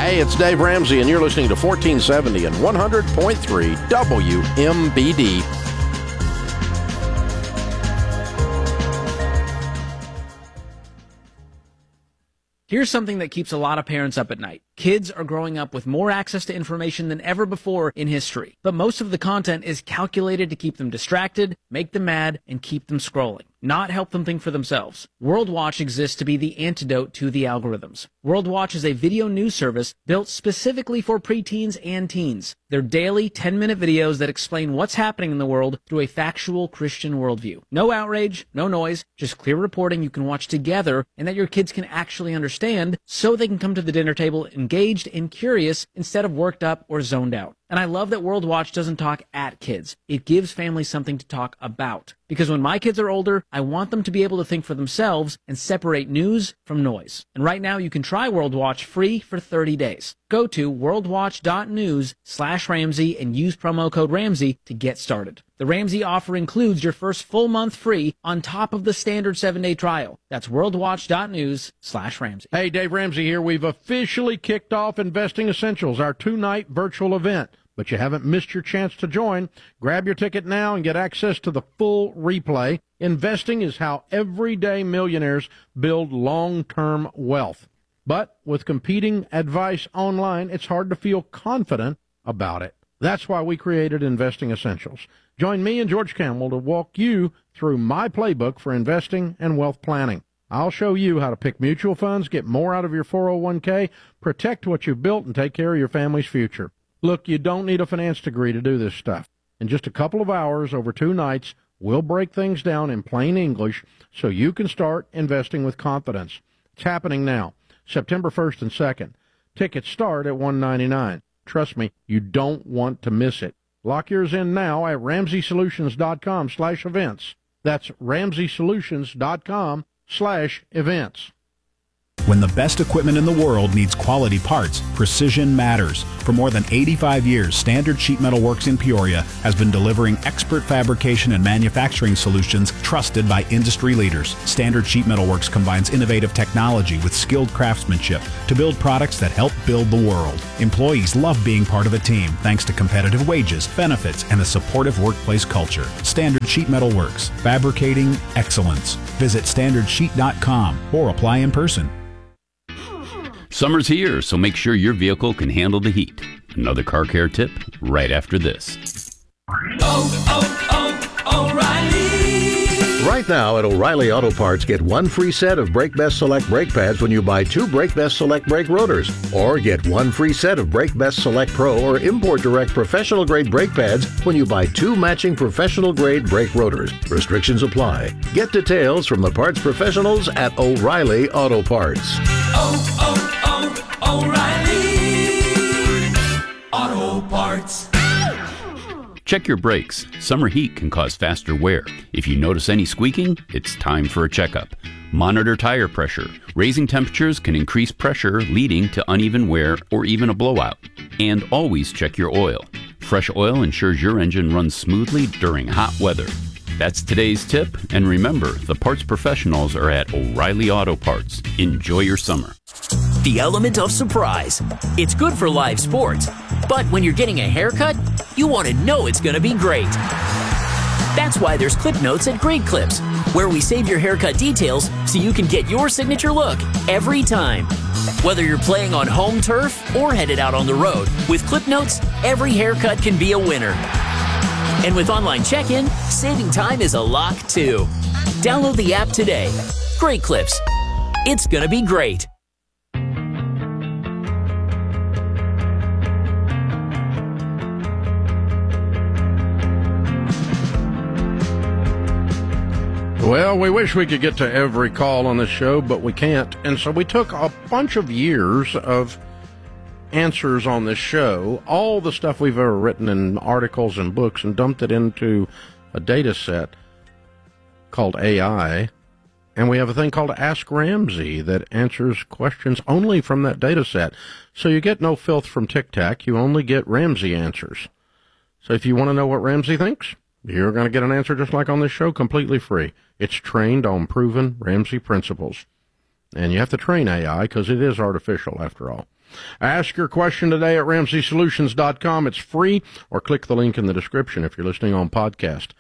Hey, it's Dave Ramsey, and you're listening to 1470 and 100.3 WMBD. Here's something that keeps a lot of parents up at night. Kids are growing up with more access to information than ever before in history, but most of the content is calculated to keep them distracted, make them mad, and keep them scrolling, not help them think for themselves. World Watch exists to be the antidote to the algorithms. World Watch is a video news service built specifically for preteens and teens. They're daily 10-minute videos that explain what's happening in the world through a factual Christian worldview. No outrage, no noise, just clear reporting you can watch together and that your kids can actually understand so they can come to the dinner table engaged and curious instead of worked up or zoned out. And I love that World Watch doesn't talk at kids. It gives families something to talk about. Because when my kids are older, I want them to be able to think for themselves and separate news from noise. And right now you can try World Watch free for 30 days. Go to worldwatch.news/Ramsey and use promo code Ramsey to get started. The Ramsey offer includes your first full month free on top of the standard 7-day trial. That's worldwatch.news/Ramsey. Hey, Dave Ramsey here. We've officially kicked off Investing Essentials, our 2-night virtual event. But you haven't missed your chance to join. Grab your ticket now and get access to the full replay. Investing is how everyday millionaires build long-term wealth. But with competing advice online, it's hard to feel confident about it. That's why we created Investing Essentials. Join me and George Campbell to walk you through my playbook for investing and wealth planning. I'll show you how to pick mutual funds, get more out of your 401k, protect what you've built, and take care of your family's future. Look, you don't need a finance degree to do this stuff. In just a couple of hours over 2 nights, we'll break things down in plain English so you can start investing with confidence. It's happening now, September 1st and 2nd. Tickets start at $199. Trust me, you don't want to miss it. Lock yours in now at RamseySolutions.com/events. That's RamseySolutions.com/events. When the best equipment in the world needs quality parts, precision matters. For more than 85 years, Standard Sheet Metal Works in Peoria has been delivering expert fabrication and manufacturing solutions trusted by industry leaders. Standard Sheet Metal Works combines innovative technology with skilled craftsmanship to build products that help build the world. Employees love being part of a team thanks to competitive wages, benefits, and a supportive workplace culture. Standard Sheet Metal Works, fabricating excellence. Visit StandardSheet.com or apply in person. Summer's here, so make sure your vehicle can handle the heat. Another car care tip right after this. O'Reilly! Right now at O'Reilly Auto Parts, get 1 free set of Brake Best Select brake pads when you buy 2 Brake Best Select brake rotors. Or get 1 free set of Brake Best Select Pro or Import Direct professional grade brake pads when you buy 2 matching professional grade brake rotors. Restrictions apply. Get details from the parts professionals at O'Reilly Auto Parts. O'Reilly Auto Parts. Check your brakes. Summer heat can cause faster wear. If you notice any squeaking, it's time for a checkup. Monitor tire pressure. Raising temperatures can increase pressure, leading to uneven wear or even a blowout. And always check your oil. Fresh oil ensures your engine runs smoothly during hot weather. That's today's tip, and remember, the parts professionals are at O'Reilly Auto Parts. Enjoy your summer. The element of surprise. It's good for live sports, but when you're getting a haircut, you want to know it's going to be great. That's why there's Clip Notes at Great Clips, where we save your haircut details so you can get your signature look every time. Whether you're playing on home turf or headed out on the road, with Clip Notes, every haircut can be a winner. And with online check-in, saving time is a lock too. Download the app today. Great Clips. It's gonna be great. Well, we wish we could get to every call on this show, but we can't. And so we took a bunch of years of answers on this show, all the stuff we've ever written in articles and books, and dumped it into a data set called AI. And we have a thing called Ask Ramsey that answers questions only from that data set. So you get no filth from Tic Tac. You only get Ramsey answers. So if you want to know what Ramsey thinks, you're going to get an answer just like on this show, completely free. It's trained on proven Ramsey principles. And you have to train AI because it is artificial after all. Ask your question today at RamseySolutions.com. It's free, or click the link in the description if you're listening on podcast.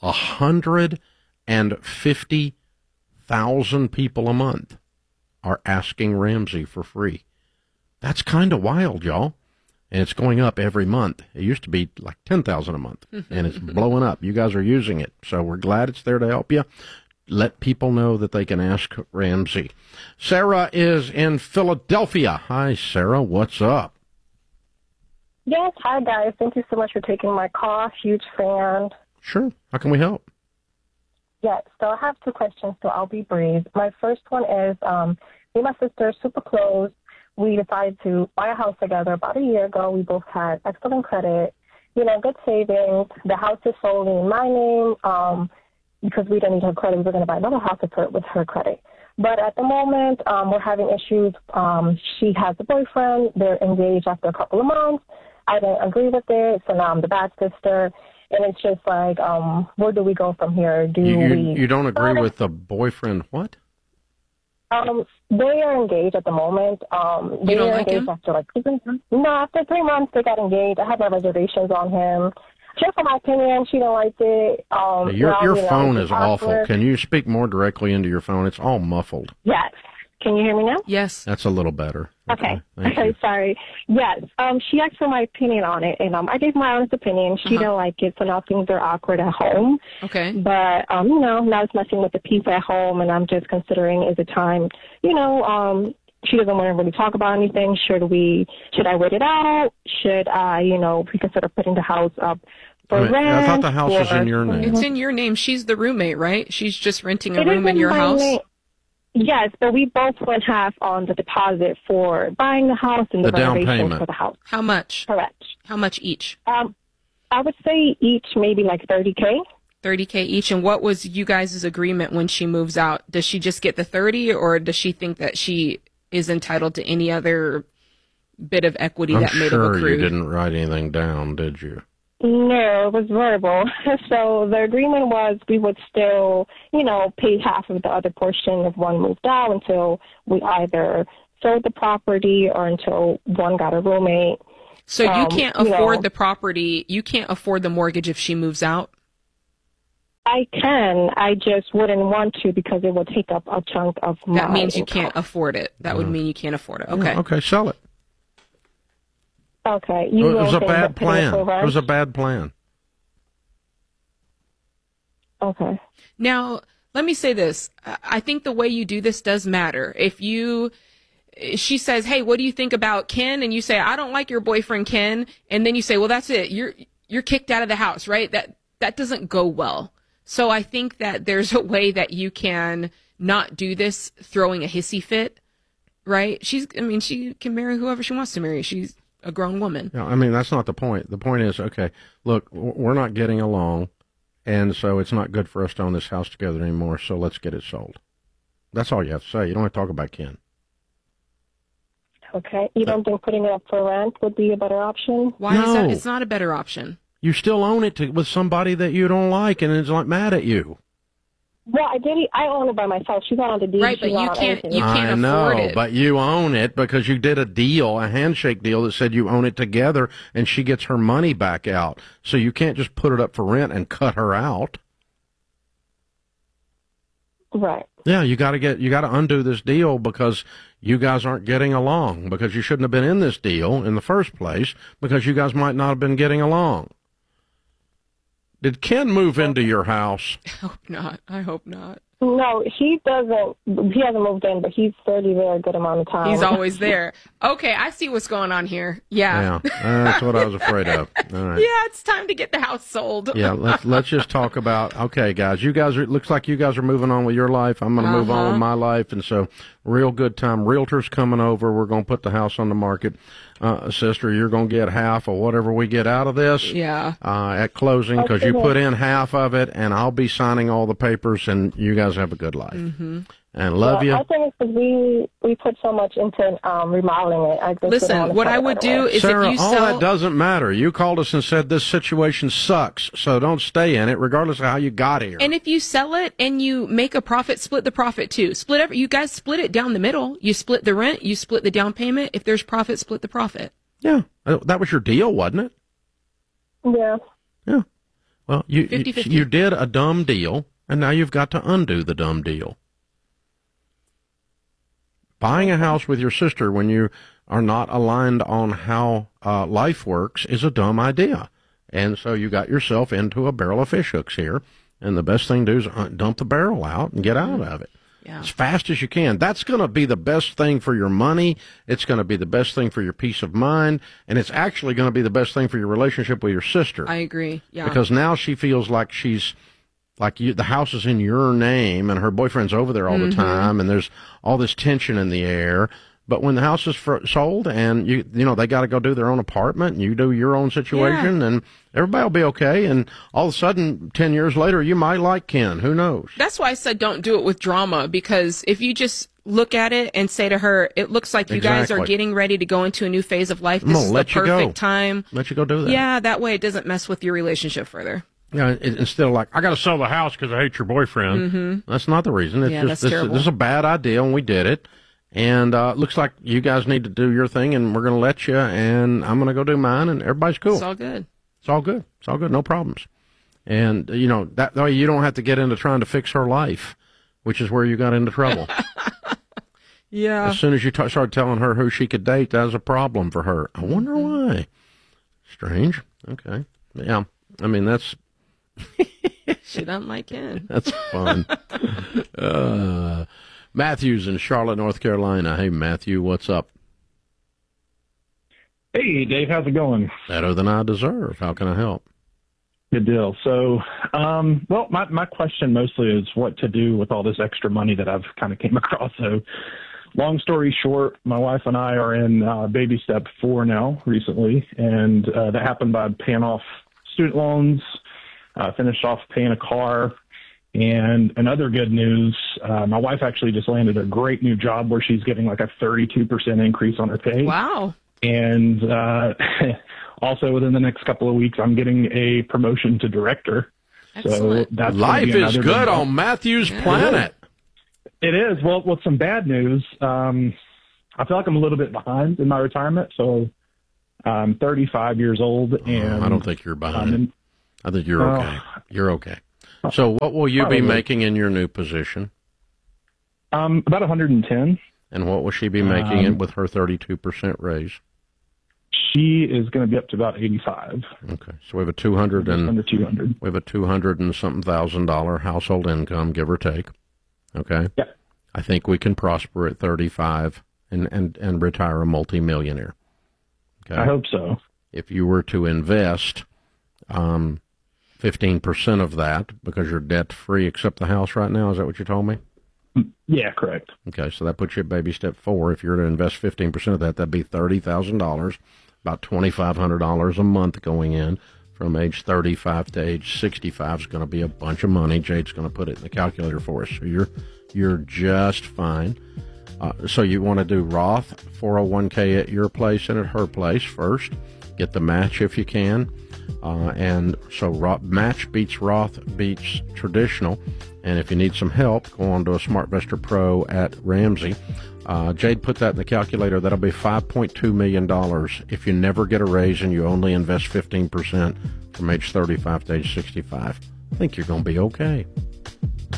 150,000 people a month are asking Ramsey for free. That's kind of wild, y'all. And it's going up every month. It used to be like 10,000 a month, and it's blowing up. You guys are using it, so we're glad it's there to help you. Let people know that they can ask Ramsey. Sarah is in Philadelphia. Hi, Sarah. What's up? Yes, hi, guys. Thank you so much for taking my call. Huge fan. Sure. How can we help? Yes, so I have two questions, so I'll be brief. My first one is, me and my sister are super close. We decided to buy a house together about a year ago. We both had excellent credit, good savings. The house is solely in my name because we don't need her credit. We were going to buy another house with her credit. But at the moment, we're having issues. She has a boyfriend. They're engaged after a couple of months. I didn't agree with it, so now I'm the bad sister. And it's just like, where do we go from here? You don't agree with the boyfriend what? They are engaged at the moment. They you don't are like engaged him? after after 3 months they got engaged. I had my reservations on him. Just for my opinion, she didn't like it. Your phone it's is awful. awkward. Can you speak more directly into your phone? It's all muffled. Yes. Can you hear me now? Yes. That's a little better. Okay. Thank you. Sorry. Yes. She asked for my opinion on it, and I gave my honest opinion. She didn't like it, so now things are awkward at home. Okay. But, now it's messing with the peace at home, and I'm just considering, is it time, she doesn't want to really talk about anything. Should I wait it out? Should I, reconsider putting the house up for rent? I thought the house was in your name. It's in your name. She's the roommate, right? She's just renting a It room is in your my house? name. Yes, but we both went half on the deposit for buying the house and the down renovation payment. for the house. How much? Correct. How much each? I would say each maybe like $30K. $30K each. And what was you guys' agreement when she moves out? Does she just get the 30, or does she think that she is entitled to any other bit of equity that may have I'm accrued? sure you didn't write anything down, did you? No, it was verbal. So the agreement was we would still, pay half of the other portion if one moved out until we either sold the property or until one got a roommate. So you can't afford the property. You can't afford the mortgage if she moves out? I can. I just wouldn't want to because it would take up a chunk of my That means you income. can't afford it. That would mean you can't afford it. Okay. Yeah, okay, sell it. Okay. It was a bad plan. It was a bad plan. Okay. Now, let me say this. I think the way you do this does matter. She says, hey, what do you think about Ken? And you say, I don't like your boyfriend, Ken. And then you say, well, that's it. You're kicked out of the house, right? That doesn't go well. So I think that there's a way that you can not do this throwing a hissy fit, right? She can marry whoever she wants to marry. She's a grown woman. Yeah, that's not the point. The point is, okay, look, we're not getting along, and so it's not good for us to own this house together anymore, so let's get it sold. That's all you have to say. You don't have to talk about Ken. Okay. You don't think putting it up for rent would be a better option? Why is No. that? It's not a better option. You still own it with somebody that you don't like and is like mad at you. Well, I own it by myself. She's not on the deed. Right, but She's not you on can't- anything. you can't I know, afford it. but you own it because you did a deal, a handshake deal that said you own it together, and she gets her money back out. So you can't just put it up for rent and cut her out. Right. Yeah, you got to undo this deal because you guys aren't getting along, because you shouldn't have been in this deal in the first place, because you guys might not have been getting along. Did Ken move into your house? I hope not. I hope not. No, he doesn't. He hasn't moved in, but he's 30 there a good amount of time. He's always there. Okay, I see what's going on here. Yeah. Yeah, that's what I was afraid of. All right. Yeah, it's time to get the house sold. Yeah, let's just talk about, okay, guys, it looks like you guys are moving on with your life. I'm going to move on with my life, and so real good time. Realtor's coming over. We're going to put the house on the market. Sister, you're going to get half of whatever we get out of this at closing, because you put in half of it, and I'll be signing all the papers, and you guys have a good life. Mm-hmm. and love you. I think it's because we put so much into remodeling it. Listen, what I would do is Sarah, if you all sell... that doesn't matter. You called us and said this situation sucks, so don't stay in it, regardless of how you got here. And if you sell it and you make a profit, split the profit too. You guys split it down the middle. You split the rent, you split the down payment. If there's profit, split the profit. Yeah, that was your deal, wasn't it? Yeah. Yeah. Well, you 50-50. you did a dumb deal, and now you've got to undo the dumb deal. Buying a house with your sister when you are not aligned on how life works is a dumb idea. And so you got yourself into a barrel of fishhooks here. And the best thing to do is dump the barrel out and get out of it. Yeah. As fast as you can. That's going to be the best thing for your money. It's going to be the best thing for your peace of mind. And it's actually going to be the best thing for your relationship with your sister. I agree. Yeah. Because now she feels like she's... like the house is in your name and her boyfriend's over there all the time and there's all this tension in the air. But when the house is sold and you know, they got to go do their own apartment and you do your own situation and everybody will be okay. And all of a sudden, 10 years later, you might like Ken. Who knows? That's why I said don't do it with drama, because if you just look at it and say to her, it looks like you guys are getting ready to go into a new phase of life. This is the perfect time. Let you go do that. Yeah, that way it doesn't mess with your relationship further. Yeah, instead of like, I got to sell the house because I hate your boyfriend. That's not the reason. It's just this is a bad idea, and we did it. And it looks like you guys need to do your thing, and we're going to let you, and I'm going to go do mine, and everybody's cool. It's all good. It's all good. It's all good. No problems. And, you know, that way you don't have to get into trying to fix her life, which is where you got into trouble. Yeah. As soon as you started telling her who she could date, that was a problem for her. I wonder why. Strange. Okay. Yeah. I mean, that's... She doesn't like Ken. That's fun. Matthew's in Charlotte, North Carolina. Hey, Matthew, what's up? Hey, Dave, how's it going? Better than I deserve. How can I help? Good deal. So, well, my question mostly is what to do with all this extra money that I've kind of came across. So, long story short, my wife and I are in baby step 4 now recently, and that happened by paying off student loans, finished off paying a car. And another good news, my wife actually just landed a great new job where she's getting like a 32% increase on her pay. Wow. And also within the next couple of weeks, I'm getting a promotion to director. Excellent. So that's life is good on Matthew's planet. It is. Well, with some bad news, I feel like I'm a little bit behind in my retirement. So I'm 35 years old, and I don't think you're behind. I think you're okay. You're okay. So what will you be making in your new position? About 110. And what will she be making with her 32% raise? She is going to be up to about 85. Okay, so we have a $200 and something $1,000 household income, give or take. Okay. Yeah. I think we can prosper at 35 and retire a multimillionaire. Okay. I hope so. If you were to invest 15% of that, because you're debt free except the house right now, is that what you told me? Yeah, correct. Okay, so that puts you at baby step 4. If you were to invest 15% of that, that'd be $30,000, about $2,500 a month going in. From age 35 to age 65 is going to be a bunch of money. Jade's going to put it in the calculator for us. So you're just fine. So you want to do Roth 401k at your place and at her place first. Get the match if you can. And so match beats Roth beats traditional. And if you need some help, go on to a SmartVestor Pro at Ramsey. Jade put that in the calculator. That'll be $5.2 million if you never get a raise and you only invest 15% from age 35 to age 65. I think you're going to be okay.